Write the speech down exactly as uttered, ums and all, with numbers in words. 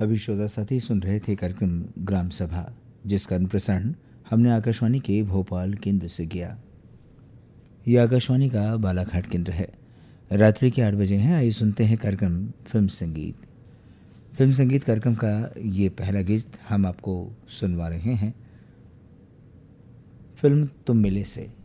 अभी श्रोता साथी सुन रहे थे कार्यक्रम ग्राम सभा, जिसका अनुप्रसारण हमने आकाशवाणी के भोपाल केंद्र से किया। यह आकाशवाणी का बालाघाट केंद्र है। रात्रि के आठ बजे हैं। आइए सुनते हैं कार्यक्रम फिल्म संगीत। फिल्म संगीत कार्यक्रम का ये पहला गीत हम आपको सुनवा रहे हैं फिल्म तुम मिले से।